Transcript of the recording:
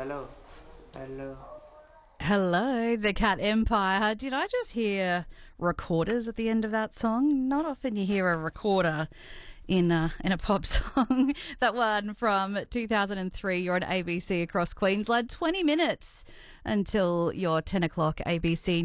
Hello. Hello. Hello, the Cat Empire. Did I just hear recorders at the end of that song? Not often you hear a recorder in a pop song. That one from 2003. You're on ABC across Queensland. 20 minutes until your 10 o'clock ABC